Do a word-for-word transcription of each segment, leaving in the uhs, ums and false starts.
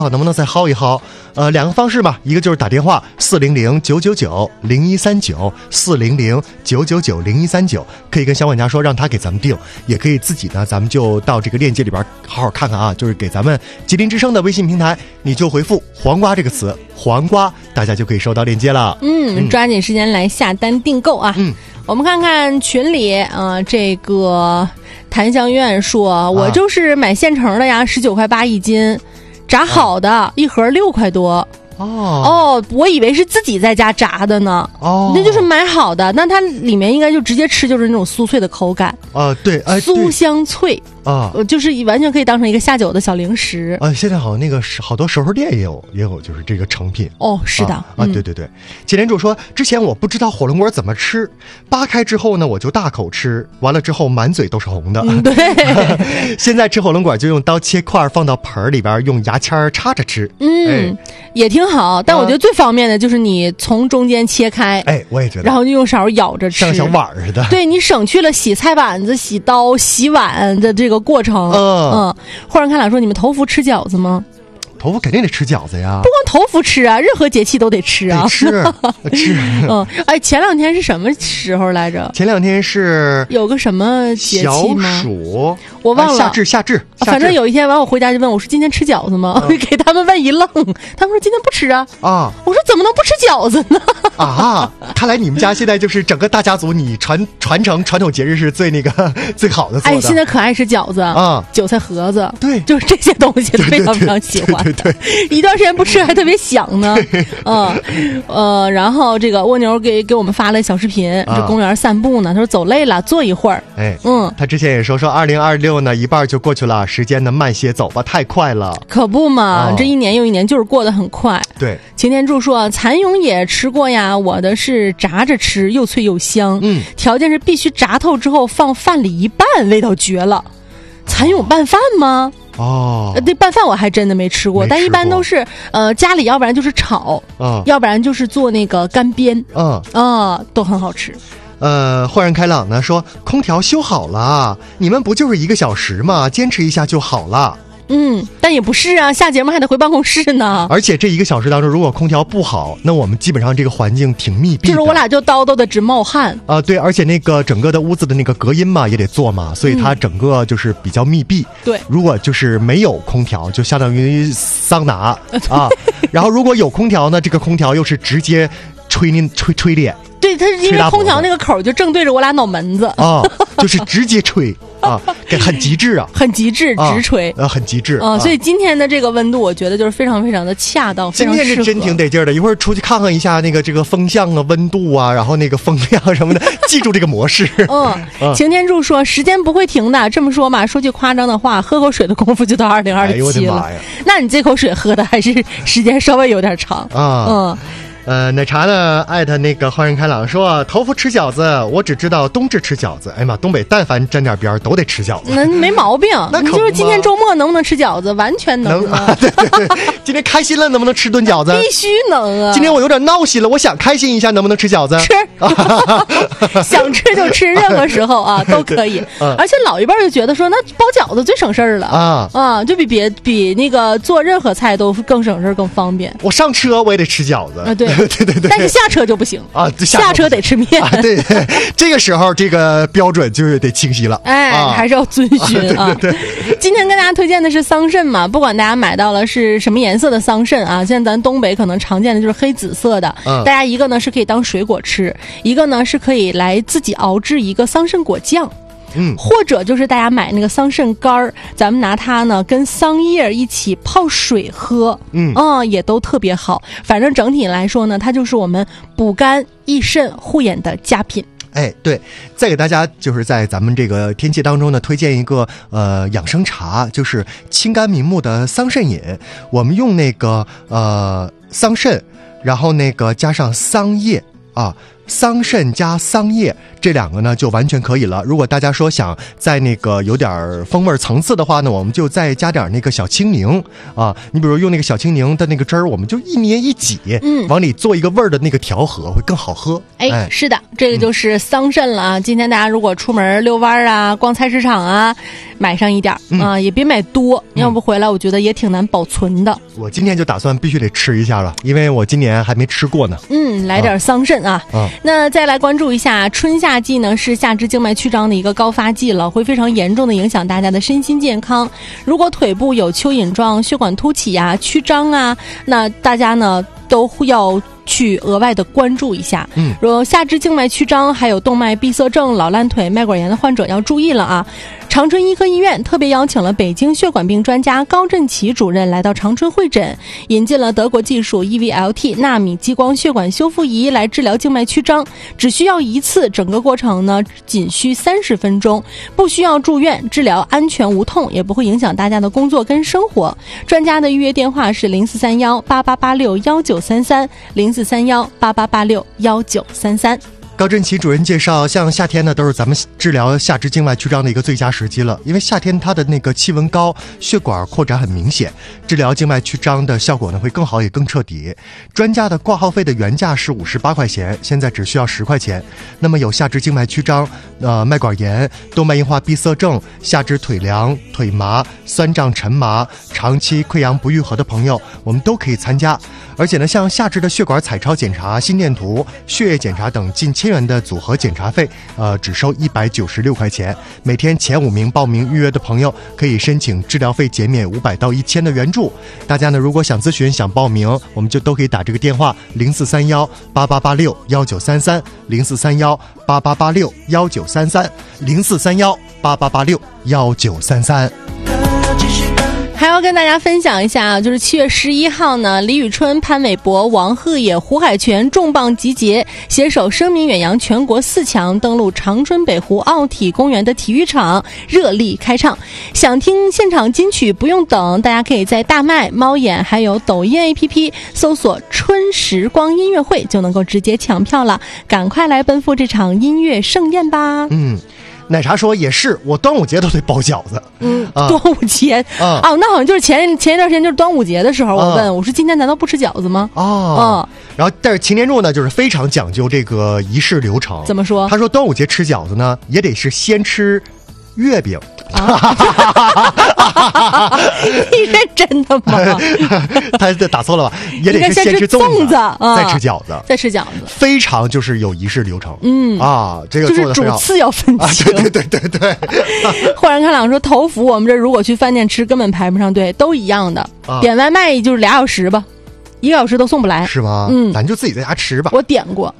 能不能再薅一薅？呃，两个方式吧，一个就是打电话四零零九九九零一三九四零零九九九零一三九，可以跟小管家说让他给咱们订，也可以自己呢，咱们就到这个链接里边好好看看啊，就是给咱们吉林之声的微信平台，你就回复黄瓜这个词，黄瓜，大家就可以收到链接了。 嗯，嗯抓紧时间来下单订购啊。 嗯， 我们看看群里啊、呃，这个檀香苑说，我就是买现成的呀，十九块八一斤。炸好的、啊、一盒六块多哦哦，我以为是自己在家炸的呢。 哦， 那就是买好的，那它里面应该就直接吃就是那种酥脆的口感啊，对，哎， 酥香脆啊， 就是完全可以当成一个下酒的小零食啊。现在好像那个好多熟食店也有也有就是这个成品哦，是的啊, 啊、嗯，对对对。金莲柱说，之前我不知道火龙果怎么吃，扒开之后呢，我就大口吃，完了之后满嘴都是红的。 嗯、对， 现在吃火龙果就用刀切块放到盆里边，用牙签插着吃。 嗯、哎，也挺好，但我觉得最方便的就是你从中间切开， 哎，我也觉得， 然后就用勺舀着吃， 像小碗似的。 对，你省去了洗菜板子、洗刀、洗碗的这个过程。 嗯嗯，忽然看俩说，你们头伏吃饺子吗？ 头伏肯定得吃饺子呀， 不光头伏吃啊，任何节气都得吃啊， 得吃吃。 嗯，哎，前两天是什么时候来着？ 前两天是有个什么节气吗？ 小暑， 我忘了。 夏至，夏至。 反正有一天完，我回家就问我说：“今天吃饺子吗？”嗯、给他们问一愣，他们说：“今天不吃啊。” 啊， 我说：“怎么能不吃饺子呢？” 啊，看来你们家现在就是整个大家族，你传传承传统节日是最那个最好的做的。 哎，现在可爱吃饺子啊，韭菜盒子， 对， 就是这些东西非常非常喜欢。 对对对， 一段时间不吃还特别想呢。嗯呃，然后这个蜗牛给给我们发了小视频， 啊、 这公园散步呢，他说走累了坐一会儿。 哎， 嗯， 他之前也说说二零二六呢一半就过去了，时间呢慢些走吧，太快了。 可不嘛， 哦、 这一年又一年就是过得很快。 对， 擎天柱说蚕蛹也吃过呀，我的是炸着吃，又脆又香。 嗯， 条件是必须炸透之后放饭里一拌，味道绝了。蚕蛹拌饭吗？ 哦， 对，拌饭我还真的没吃过， 没吃过但一般都是呃家里要不然就是炒， 嗯， 要不然就是做那个干煸， 嗯啊、嗯，都很好吃。 呃，豁然开朗呢说，空调修好了，你们不就是一个小时吗？坚持一下就好了。 嗯，但也不是啊，下节目还得回办公室呢。 而且这一个小时当中，如果空调不好，那我们基本上这个环境挺密闭的， 就是我俩就叨叨的直冒汗啊、呃。对，而且那个整个的屋子的那个隔音嘛也得做嘛，所以它整个就是比较密闭。 对、嗯， 如果就是没有空调，就相当于桑拿啊。然后如果有空调呢，这个空调又是直接吹你吹吹脸。 对，它因为空调那个口就正对着我俩脑门子啊，就是直接吹。啊，很极致啊， 很极致，直吹， 啊，很极致啊，所以今天的这个温度，我觉得就是非常非常的恰当， 今天是真挺得劲儿的。一会儿出去看看一下那个这个风向啊、温度啊，然后那个风量什么的，记住这个模式。 嗯，擎天柱说时间不会停的，这么说嘛，说句夸张的话，喝口水的功夫就到二零二七了。 哎呦我的妈呀！ 那你这口水喝的还是时间稍微有点长啊。 嗯。 呃，奶茶呢艾特那个豁然开朗说头伏吃饺子，我只知道冬至吃饺子。哎呀妈，东北但凡沾点边都得吃饺子， 那没毛病。 那你就是今天周末能不能吃饺子，完全能啊！ 能对对对，今天开心了能不能吃顿饺子？ 必须能啊！ 今天我有点闹心了，我想开心一下，能不能吃饺子？ 吃，想吃就吃，任何时候啊都可以。 嗯、 而且老一辈就觉得说，那包饺子最省事儿了啊啊，就比别比那个做任何菜都更省事儿、更方便。 我上车我也得吃饺子啊，对对对对， 但是下车就不行啊， 下车, 下车得吃面。 啊、对, 对，这个时候这个标准就得清晰了。 哎， 啊、 还是要遵循啊。 啊对, 对, 对， 今天跟大家推荐的是桑葚嘛，不管大家买到了是什么颜色的桑葚啊，现在咱东北可能常见的就是黑紫色的。 嗯， 大家一个呢是可以当水果吃，一个呢是可以来自己熬制一个桑葚果酱。 嗯， 或者就是大家买那个桑葚干儿，咱们拿它呢跟桑叶一起泡水喝， 嗯啊、嗯，也都特别好。反正整体来说呢，它就是我们补肝益肾护眼的佳品。 哎，对，再给大家就是在咱们这个天气当中呢，推荐一个呃养生茶，就是清肝明目的桑葚饮。我们用那个呃桑葚，然后那个加上桑叶啊， 桑葚加桑叶，这两个呢就完全可以了。如果大家说想在那个有点风味层次的话呢，我们就再加点那个小青柠啊，你比如用那个小青柠的那个汁儿，我们就一捏一挤，嗯，往里做一个味儿的那个调和，会更好喝。 哎，哎是的，这个就是桑葚了啊。嗯、今天大家如果出门遛弯啊、逛菜市场啊，买上一点、嗯、啊，也别买多，要不回来我觉得也挺难保存的。 我今天就打算必须得吃一下了，因为我今年还没吃过呢。 嗯，来点桑葚啊。啊那再来关注一下，春夏季呢是下肢静脉曲张的一个高发季了，会非常严重的影响大家的身心健康。如果腿部有蚯蚓状血管凸起啊、曲张啊，那大家呢都要去额外的关注一下。嗯，如下肢静脉曲张还有动脉闭塞症、老烂腿、脉管炎的患者要注意了啊。长春医科医院特别邀请了北京血管病专家高振奇主任来到长春会诊，引进了德国技术 E V L T 纳米激光血管修复仪来治疗静脉曲张，只需要一次，整个过程呢仅需三十分钟，不需要住院，治疗安全无痛，也不会影响大家的工作跟生活。专家的预约电话是零四三幺八八八六幺九三三零四三幺八八八六幺九三三。 高振奇主任介绍，像夏天呢都是咱们治疗下肢静脉曲张的一个最佳时机了，因为夏天它的那个气温高，血管扩展很明显，治疗静脉曲张的效果呢会更好也更彻底。专家的挂号费的原价是五十八块钱，现在只需要十块钱。那么有下肢静脉曲张、呃脉管炎、动脉硬化闭塞症、下肢腿凉、腿麻、酸胀沉麻、长期溃疡不愈合的朋友，我们都可以参加。而且呢，像下肢的血管彩超检查、心电图、血液检查等近千元的组合检查费，呃，只收一百九十六块钱。每天前五名报名预约的朋友可以申请治疗费减免五百到一千的援助。大家呢，如果想咨询、想报名，我们就都可以打这个电话零四三幺八八八六幺九三三零四三幺八八八六幺九三三零四三幺八八八六幺九三三。 还要跟大家分享一下，就是七月十一号呢，李宇春、潘玮柏、王鹤野、胡海泉重磅集结，携手声名远扬全国四强，登陆长春北湖奥体公园的体育场，热力开唱。想听现场金曲不用等，大家可以在大麦、猫眼还有抖音 A P P 搜索春时光音乐会，就能够直接抢票了。赶快来奔赴这场音乐盛宴吧。 嗯，奶茶说也是，我端午节都得包饺子。 嗯，啊、端午节啊、哦，那好像就是前前一段时间就是端午节的时候，我问、啊、我说今天难道不吃饺子吗？ 哦，嗯，然后但是擎天柱呢，就是非常讲究这个仪式流程。 怎么说？ 他说端午节吃饺子呢，也得是先吃月饼。 啊、你是真的吗？ 他打错了吧？也得是先吃粽子， 啊、 再吃饺子， 再吃饺子， 非常就是有仪式流程。 嗯啊，这个做的就是主次要分清。 啊、对对对对对。 豁然开朗说，头福我们这如果去饭店吃，根本排不上队，都一样的。啊、点外卖就是俩小时吧，一个小时都送不来， 是吗？ 嗯， 咱就自己在家吃吧。 我点过。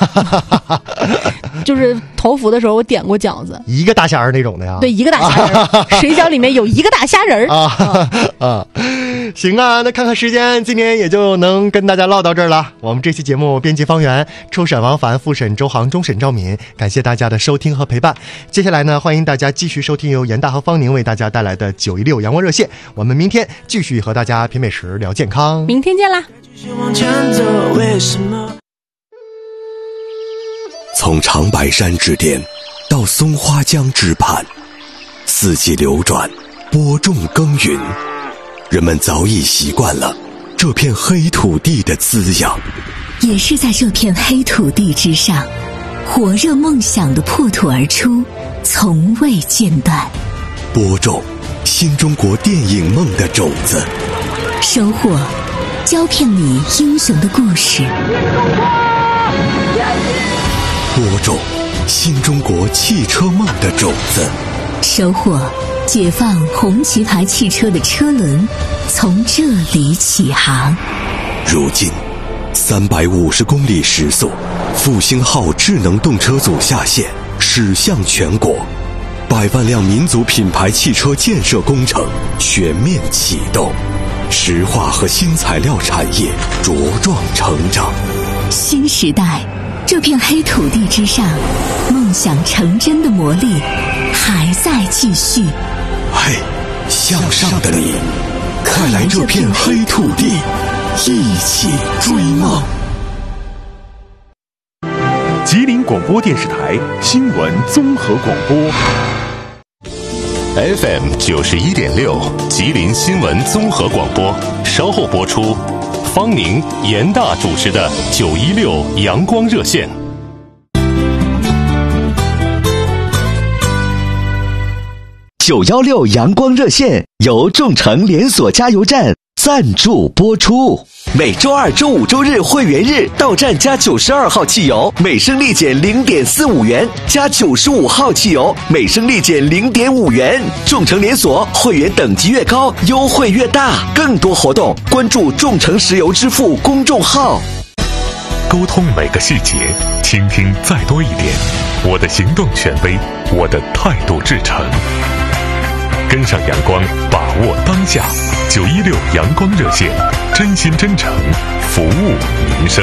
就是头福的时候我点过饺子， 一个大虾仁那种的呀。 对，一个大虾仁，水饺里面有一个大虾仁啊啊。行啊，那看看时间，今天也就能跟大家唠到这儿了。我们这期节目编辑方圆，初审王凡，复审周航，终审赵敏，感谢大家的收听和陪伴。接下来呢，欢迎大家继续收听由严大和方宁为大家带来的九一六阳光热线。我们明天继续和大家品美食聊健康， 明天见啦。 从长白山之巅到松花江之畔，四季流转，播种耕耘，人们早已习惯了这片黑土地的滋养， 也是在这片黑土地之上，火热梦想的破土而出，从未间断。 播种新中国电影梦的种子， 收获胶片里英雄的故事， 播种新中国汽车梦的种子， 收获解放红旗牌汽车的车轮从这里起航。 如今三百五十公里时速，复兴号智能动车组下线，驶向全国，百万辆民族品牌汽车建设工程全面启动，石化和新材料产业茁壮成长。 新时代，这片黑土地之上，梦想成真的魔力还在继续。 嘿，向上的你，快来这片黑土地，一起追梦。 吉林广播电视台新闻综合广播 F M 九十一点六，吉林新闻综合广播，稍后播出。方宁、严大主持的九一六阳光热线。 九一六阳光热线由众诚连锁加油站赞助播出。每周二、周五、周日会员日到站加九十二号汽油，每升立减零点四五元；加九十五号汽油，每升立减零点五元。众诚连锁会员等级越高，优惠越大。更多活动，关注众诚石油支付公众号。 沟通每个细节，倾听再多一点。我的行动权威，我的态度至诚。跟上阳光，把握当下。九一六阳光热线，真心真诚，服务民生。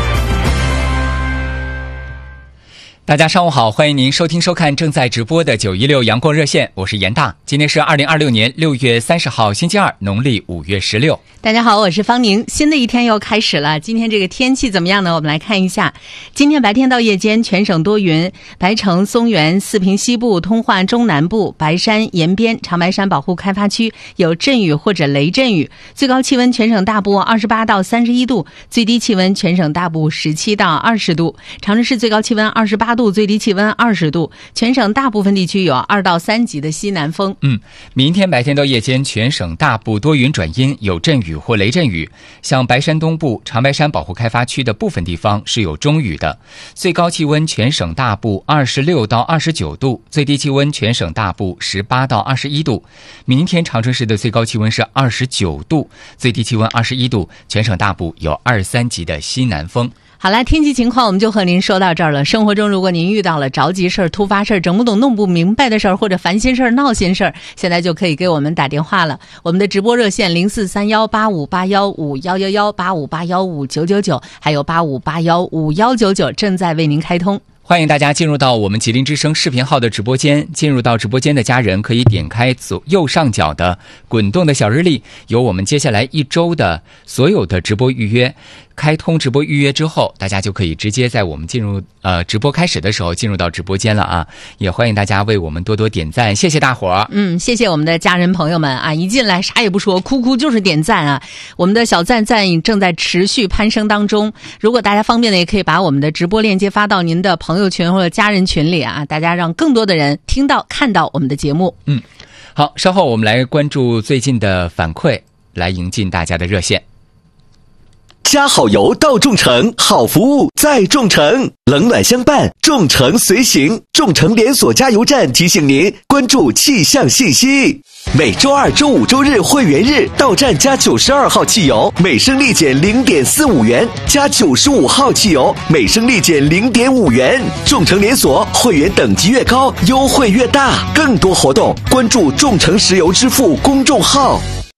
大家上午好，欢迎您收听收看正在直播的九一六阳光热线，我是严大。今天是二零二六年六月三十号星期二，农历五月十六。 大家好，我是方宁。新的一天又开始了，今天这个天气怎么样呢？我们来看一下。今天白天到夜间全省多云，白城、松原、四平西部、通化中南部、白山、延边、长白山保护开发区有阵雨或者雷阵雨。最高气温全省大部二十八到三十一度，最低气温全省大部十七到二十度。长春市最高气温二十八度，最低气温二十度，全省大部分地区有二到三级的西南风。 嗯，明天白天到夜间全省大部多云转阴，有阵雨或雷阵雨，像白山东部、长白山保护开发区的部分地方是有中雨的。最高气温全省大部二十六到二十九度，最低气温全省大部十八到二十一度。明天长春市的最高气温是二十九度，最低气温二十一度，全省大部有二三级的西南风。 好了，天气情况我们就和您说到这儿了。生活中如果您遇到了着急事儿、突发事儿、整不懂弄不明白的事儿，或者烦心事儿、闹心事儿，现在就可以给我们打电话了。我们的直播热线零四三幺八五八幺五幺幺幺八五八幺五九九九，还有八五八幺五幺九九正在为您开通。 欢迎大家进入到我们吉林之声视频号的直播间。进入到直播间的家人可以点开左右上角的滚动的小日历，有我们接下来一周的所有的直播预约。开通直播预约之后，大家就可以直接在我们进入呃直播开始的时候进入到直播间了啊！也欢迎大家为我们多多点赞，谢谢大伙儿。 嗯，谢谢我们的家人朋友们啊！一进来啥也不说，哭哭就是点赞啊！我们的小赞赞正在持续攀升当中。如果大家方便的，也可以把我们的直播链接发到您的朋友群或者家人群里啊！大家让更多的人听到看到我们的节目。 嗯，好，稍后我们来关注最近的反馈，来迎进大家的热线。 加好油到众诚，好服务在众诚，冷暖相伴，众诚随行。众诚连锁加油站提醒您关注气象信息。每周二、周五、周日会员日到站加九十二号汽油，每升立减零点四五元；加九十五号汽油，每升立减零点五元。众诚连锁会员等级越高，优惠越大。更多活动，关注众诚石油支付公众号。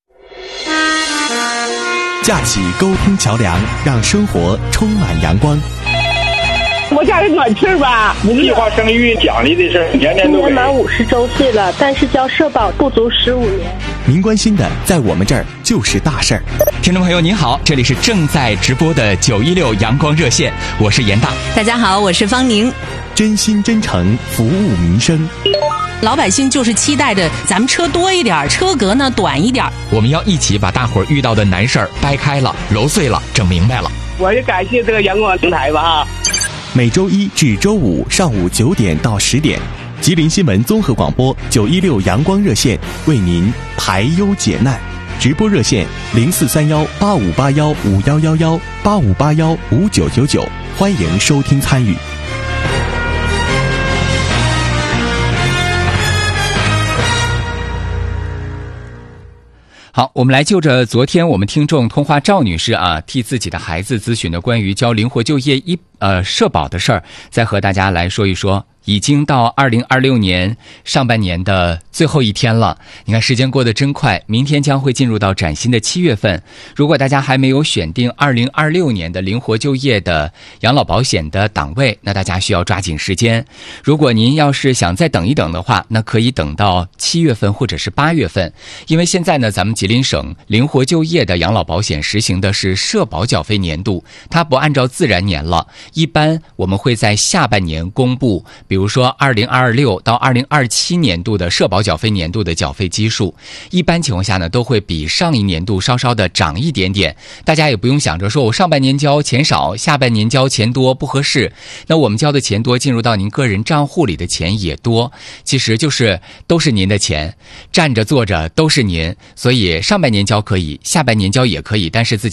架起沟通桥梁，让生活充满阳光。 我家人暖气吧， 计划生育奖励的事，年年都给。 今年满五十周岁了，但是交社保不足十五年。 您关心的，在我们这儿就是大事儿。 听众朋友您好，这里是正在直播的九一六阳光热线，我是严大。 大家好，我是方宁。 真心真诚，服务民生。 老百姓就是期待着咱们车多一点，车格呢短一点。 我们要一起把大伙儿遇到的难事儿掰开了、揉碎了、整明白了。 我也感谢这个阳光平台吧。 每周一至周五上午九点到十点，吉林新闻综合广播九一六阳光热线为您排忧解难。直播热线零四三幺八五八幺五幺幺幺八五八幺五九九九，欢迎收听参与。 好，我们来就着昨天我们听众通话赵女士啊，替自己的孩子咨询的关于交灵活就业一呃社保的事儿，再和大家来说一说已经到二零二六年上半年的最后一天了。你看时间过得真快，明天将会进入到崭新的七月份。如果大家还没有选定二零二六年的灵活就业的养老保险的档位，那大家需要抓紧时间。如果您要是想再等一等的话，那可以等到七月份或者是八月份。因为现在呢，咱们吉林省灵活就业的养老保险实行的是社保缴费年度，它不按照自然年了，一般我们会在下半年公布，比如说二零二六到二零二七年度的社保缴费年度的缴费基数，一般情况下呢，都会比上一年度稍稍的涨一点点。大家也不用想着说我上半年交钱少，下半年交钱多不合适。那我们交的钱多，进入到您个人账户里的钱也多，其实就是都是您的钱，站着坐着都是您，所以上半年交可以，下半年交也可以，但是自己